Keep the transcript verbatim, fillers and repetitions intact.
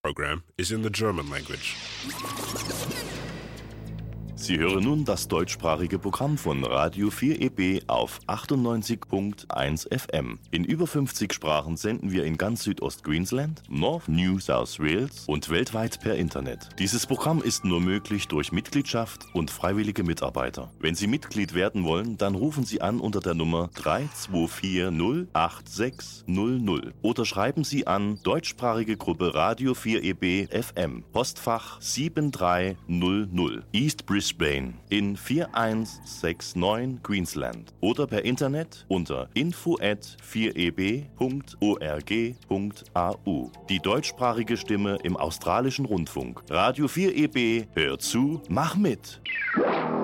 program is in the German language. Sie hören nun das deutschsprachige Programm von Radio vier E B auf achtundneunzig Komma eins F M. In über fünfzig Sprachen senden wir in ganz Südost-Queensland, North New South Wales und weltweit per Internet. Dieses Programm ist nur möglich durch Mitgliedschaft und freiwillige Mitarbeiter. Wenn Sie Mitglied werden wollen, dann rufen Sie an unter der Nummer drei zwei vier null acht sechs null null oder schreiben Sie an deutschsprachige Gruppe Radio vier E B F M, Postfach sieben drei null null, East Brisbane in vier eins sechs neun Queensland oder per Internet unter info at vier e b punkt org punkt a u. Die deutschsprachige Stimme im australischen Rundfunk. Radio vier E B, hör zu, mach mit!